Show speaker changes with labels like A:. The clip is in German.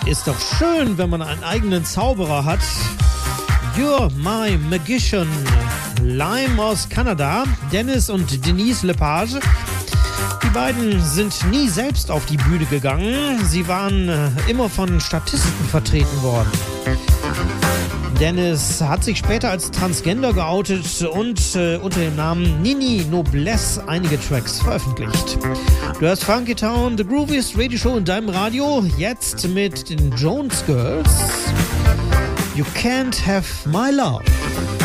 A: Ist doch schön, wenn man einen eigenen Zauberer hat. You're My Magician. Lime aus Kanada, Dennis und Denise Lepage. Die beiden sind nie selbst auf die Bühne gegangen. Sie waren immer von Statisten vertreten worden. Dennis hat sich später als Transgender geoutet und unter dem Namen Nini Noblesse einige Tracks veröffentlicht. Du hörst Funky Town, The Grooviest Radio Show in deinem Radio, jetzt mit den Jones Girls. You Can't Have My Love.